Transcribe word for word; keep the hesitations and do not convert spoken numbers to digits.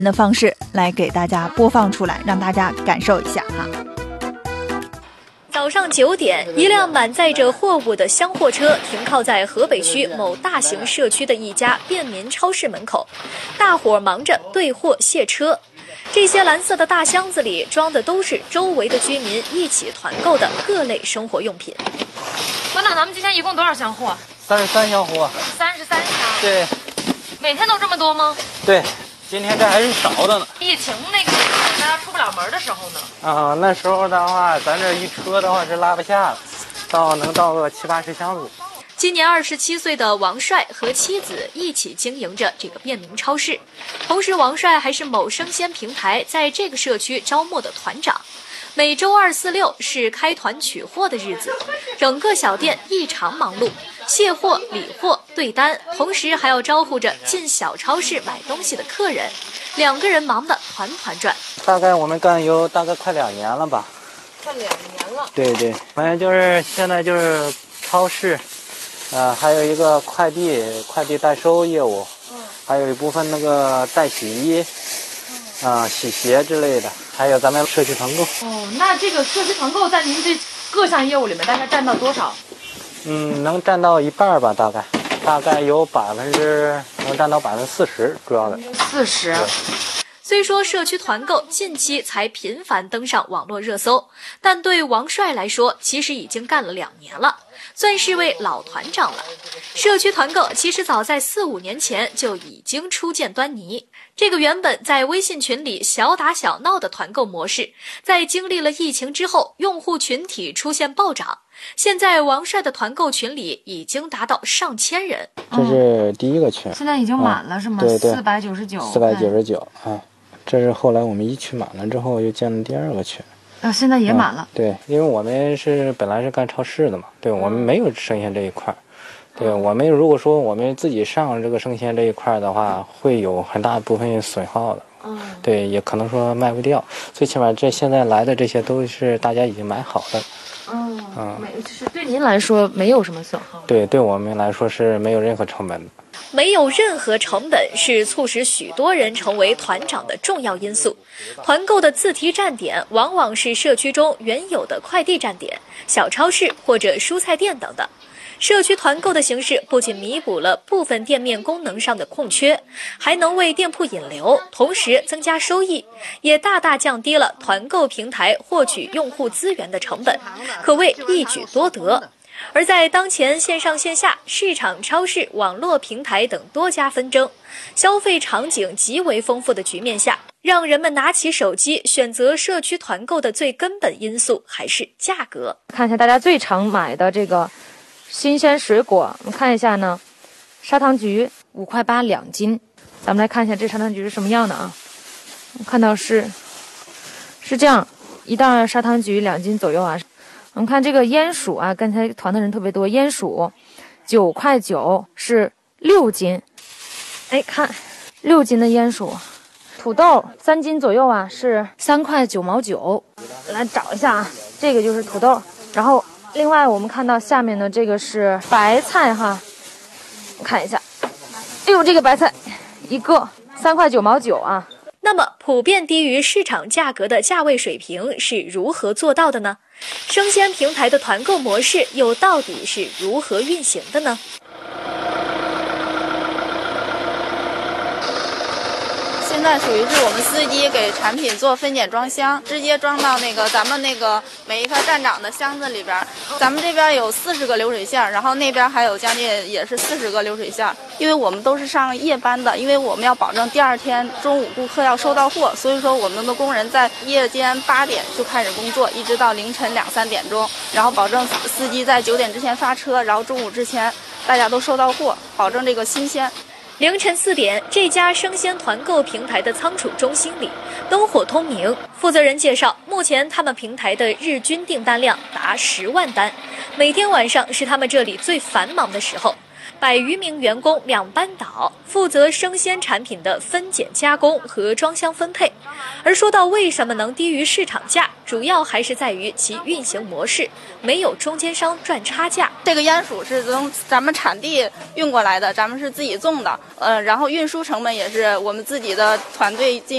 的方式来给大家播放出来，让大家感受一下哈。 早上九点，一辆满载着货物的厢货车停靠在河北区某大型社区的一家便民超市门口，大伙忙着兑货卸车。这些蓝色的大箱子里装的都是周围的居民一起团购的各类生活用品。 班长，咱们今天一共多少箱货？ 三十三箱货。 三十三箱。 对。 每天都这么多吗？ 对。今天这还是少的呢。 疫情那个时候，大家出不了门的时候呢？ 啊，那时候的话，咱这一车的话是拉不下的，到能到个七八十箱子。 今年二十七岁的王帅和妻子一起经营着这个便民超市，同时王帅还是某生鲜平台在这个社区招募的团长。每周二、四、六是开团取货的日子，整个小店异常忙碌，卸货、理货、对单，同时还要招呼着进小超市买东西的客人，两个人忙得团团转。 大概我们干有大概快两年了吧。 快两年了。 对对，反正就是现在就是超市，呃，还有一个快递快递代收业务，嗯，还有一部分那个代洗衣，啊、呃，洗鞋之类的。还有咱们社区团购。 哦，那这个社区团购在您这各项业务里面大概占到多少？ 嗯，能占到一半吧，大概，大概有百分之能占到百分之四十，主要的。 四十。 虽说社区团购近期才频繁登上网络热搜，但对王帅来说，其实已经干了两年了，算是位老团长了。社区团购其实早在四五年前就已经初见端倪。这个原本在微信群里小打小闹的团购模式，在经历了疫情之后，用户群体出现暴涨。现在王帅的团购群里已经达到上千人。 这是第一个群， 现在已经满了、嗯、是吗？ 对对， 四百九十九。 四百九十九啊，这是后来我们一群满了之后又建了第二个群。 啊，现在也满了、 嗯。对，因为我们是本来是干超市的嘛，对，我们没有生鲜这一块。对，我们如果说我们自己上这个生鲜这一块的话，会有很大部分损耗的。嗯，对，也可能说卖不掉。最起码这现在来的这些都是大家已经买好的。 嗯嗯，没，是对您来说没有什么损耗。 对，对我们来说是没有任何成本的。 没有任何成本是促使许多人成为团长的重要因素。团购的自提站点往往是社区中原有的快递站点、小超市或者蔬菜店等等。社区团购的形式不仅弥补了部分店面功能上的空缺，还能为店铺引流，同时增加收益，也大大降低了团购平台获取用户资源的成本，可谓一举多得。而在当前线上线下、市场、超市、网络平台等多家纷争、消费场景极为丰富的局面下，让人们拿起手机选择社区团购的最根本因素还是价格。 看一下大家最常买的这个新鲜水果，我们看一下呢，砂糖橘五块八两斤。咱们来看一下这砂糖橘是什么样的啊？我看到是是这样，一袋砂糖橘两斤左右啊。我们看这个烟薯啊，刚才团的人特别多，烟薯九块九是六斤。哎，看六斤的烟薯。土豆三斤左右啊，是三块九毛九。来找一下啊，这个就是土豆，然后。另外我们看到下面的这个是白菜哈，看一下，哎呦，这个白菜一个三块九毛九啊。 那么普遍低于市场价格的价位水平是如何做到的呢？生鲜平台的团购模式又到底是如何运行的呢？ 现在属于是我们司机给产品做分拣装箱，直接装到那个咱们那个每一台站长的箱子里边。咱们这边有四十个流水线，然后那边还有将近也是四十个流水线。因为我们都是上夜班的，因为我们要保证第二天中午顾客要收到货，所以说我们的工人在夜间八点就开始工作，一直到凌晨两三点钟，然后保证司机在九点之前发车，然后中午之前大家都收到货，保证这个新鲜。 凌晨四点，这家生鲜团购平台的仓储中心里灯火通明。负责人介绍，目前他们平台的日均订单量达十万单，每天晚上是他们这里最繁忙的时候。 百余名员工两班倒，负责生鲜产品的分拣加工和装箱分配。而说到为什么能低于市场价，主要还是在于其运行模式，没有中间商赚差价。 这个烟薯是从咱们产地运过来的，咱们是自己种的，呃，然后运输成本也是我们自己的团队进